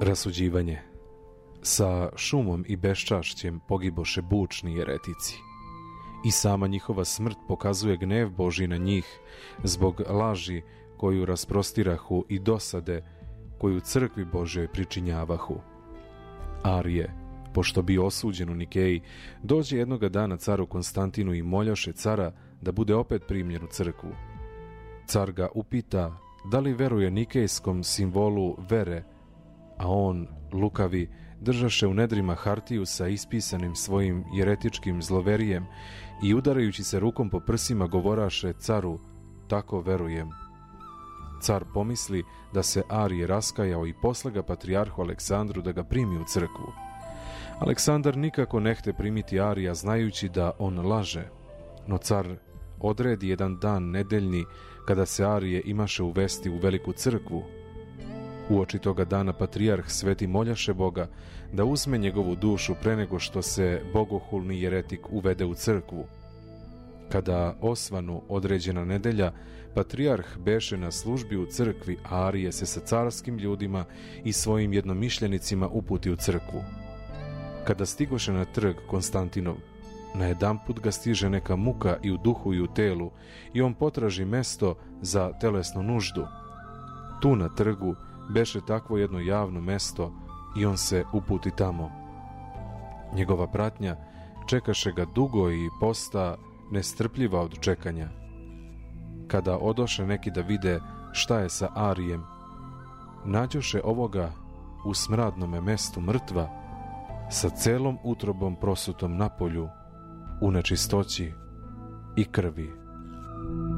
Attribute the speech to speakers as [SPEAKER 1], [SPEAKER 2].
[SPEAKER 1] Rasuđivanje. Sa šumom i beščašćem pogiboše bučni jeretici. I sama njihova smrt pokazuje gnev Božji na njih zbog laži koju rasprostirahu i dosade koju crkvi Božjoj pričinjavahu. Arije, pošto bio osuđen u Nikeji, dođe jednoga dana caru Konstantinu i moljoše cara da bude opet primljen u crkvu. Car ga upita da li veruje nikejskom simbolu vere, a on, lukavi, držaše u nedrima hartiju sa ispisanim svojim jeretičkim zloverijem i udarajući se rukom po prsima govoraše caru, tako verujem. Car pomisli da se Arije raskajao i posla ga patrijarhu Aleksandru da ga primi u crkvu. Aleksandar nikako nehte primiti Arija znajući da on laže, no car odredi jedan dan nedeljni kada se Arije imaše uvesti u veliku crkvu. Uoči toga dana patrijarh sveti moljaše Boga da uzme njegovu dušu pre nego što se bogohulni jeretik uvede u crkvu. Kada osvanu određena nedelja, patrijarh beše na službi u crkvi, a Arije se sa carskim ljudima i svojim jednomišljenicima uputi u crkvu. Kada stigoše na trg Konstantinov, najedanput ga stiže neka muka i u duhu i u telu i on potraži mesto za telesnu nuždu. Tu na trgu beše takvo jedno javno mesto i on se uputi tamo. Njegova pratnja čekaše ga dugo i posta nestrpljiva od čekanja. Kada odoše neki da vide šta je sa Arijem, nađoše ovoga u smradnome mestu mrtva, sa celom utrobom prosutom napolju, u nečistoći i krvi.